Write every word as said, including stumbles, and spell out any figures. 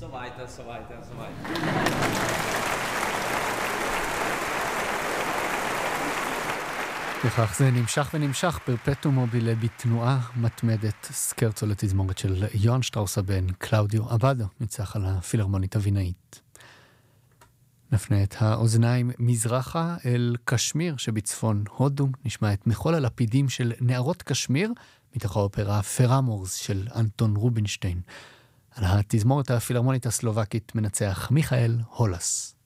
weiter, so weiter, so weiter. וכך זה נמשך ונמשך פרפטום מובילה בתנועה מתמדת, סקרצו לתזמורת של יוהאן שטראוס הבן, קלאודיו אבדו, ניצח על הפילהרמונית הווינאית. נפנה את האוזניים מזרחה אל קשמיר שבצפון הודו, נשמע את מחול הלפידים של נערות קשמיר, מתוך האופרה פרמורס של אנטון רובינשטיין. על התזמורת הפילהרמונית הסלובקית מנצח מיכאל הולס.